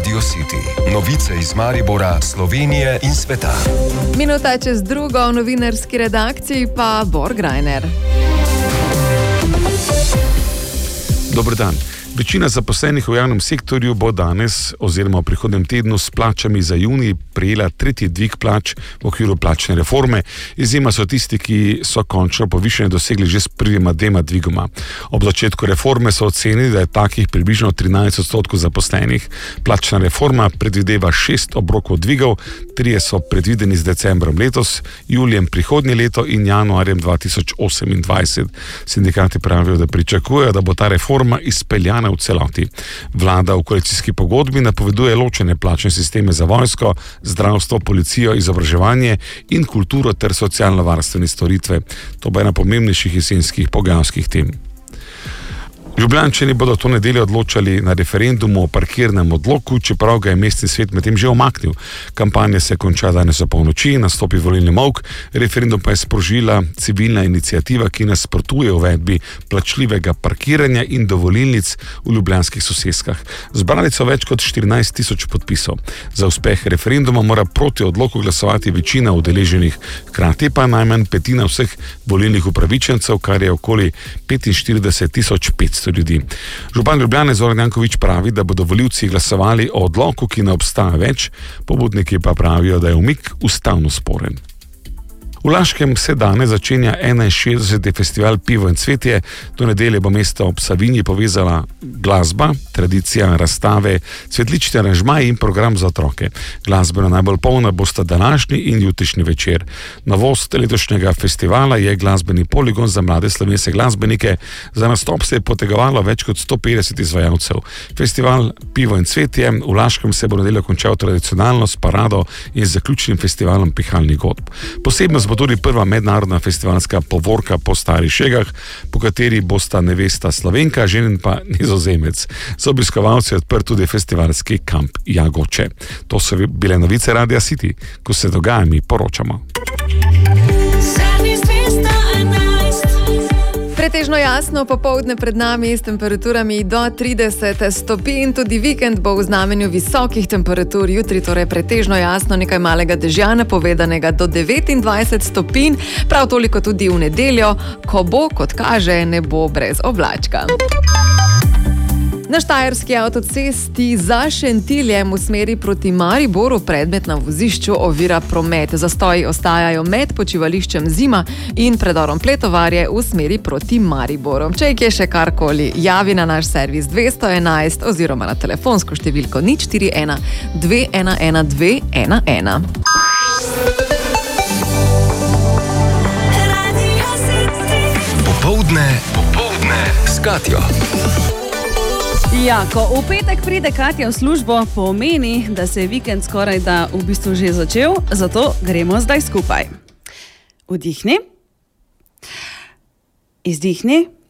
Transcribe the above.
Radio City. Novice iz Maribora, Slovenije in sveta. Minuta čez drugo v novinarski redakciji pa Bor Grajner. Dober dan. Večina zaposlenih v javnem sektorju bo danes oziroma v prihodnem tednu s plačami za junij prejela tretji dvig plač v okviru plačne reforme. Izjema so tisti, ki so končno povišanje dosegli že s prvima dvema dvigoma. Ob začetku reforme so ocenili, da je takih približno 13% zaposlenih. Plačna reforma predvideva 6 obrokov dvigov, 3 so predvideni z decembrom letos, julijem prihodnje leto in januarjem 2028. Sindikati pravijo, da pričakujejo, da bo ta reforma izpeljana v celoti. Vlada v koalicijski pogodbi napoveduje ločene plačne sisteme za vojsko, zdravstvo, policijo, izobraževanje in kulturo ter socialno-varstvene storitve. To bo ena pomembnejših jesenskih pogajalskih tem. Ljubljančani bodo to nedeljo odločali na referendumu o parkirnem odloku, čeprav ga je mestni svet medtem že omaknil. Kampanja se konča danes opolnoči, nastopi volilni molk, referendum pa je sprožila civilna iniciativa, ki nasprotuje uvedbi plačljivega parkiranja in dovolilnic v ljubljanskih soseskah. Zbrali so več kot 14.000 podpisov. Za uspeh referenduma mora proti odloku glasovati večina udeleženih, hkrati pa najmanj petina vseh volilnih upravičencev, kar je okoli 45.500 ljudi. Župan Ljubljane Zoran Janković pravi, da bodo volivci glasovali o odloku, ki ne obstaja več, pobudniki pa pravijo, da je umik ustavno sporen. V Laškem se danes začenja 61. festival Pivo in cvetje. Do nedelje bo mesto ob Savinji povezala glasba, tradicija, razstave, cvetlični aranžmaji in program za otroke. Glasbeno najbolj polna bosta današnji in jutrišnji večer. Novost letošnjega festivala je glasbeni poligon za mlade slovenske glasbenike. Za nastop se je potegovalo več kot 150 izvajalcev. Festival Pivo in cvetje v Laškem se bo nedeljo končal tradicionalno s parado in zaključnim festivalom pihalnih godb. Posebno bo tudi prva mednarodna festivalska povorka po Starih Šegah, po kateri bosta nevesta Slovenka, ženin pa Nizozemec. Za obiskovalce je odprt tudi festivalski kamp Jagoče. To so bile novice Radia City. Ko se dogaja, mi poročamo. Pretežno jasno, popoldne pred nami s temperaturami do 30 stopinj, tudi vikend bo v znamenju visokih temperatur, jutri torej pretežno jasno, nekaj malega dežja napovedanega do 29 stopinj, prav toliko tudi v nedeljo, ko bo, kot kaže, nebo brez oblačka. Na štajerski avtocesti za Šentiljem v smeri proti Mariboru predmet na vozišču ovira promet. Zastoji ostajajo med počivališčem Zima in predorom Pletovarje v smeri proti Mariboru. Če je še karkoli, javi na naš servis 211 oziroma na telefonsko številko 041 211 211. Popoldne s Katjo. Ja, ko v petek pride Katja v službo, pomeni, da se je vikend skoraj da v bistvu že začel, zato gremo zdaj skupaj. Vdihni, izdihni.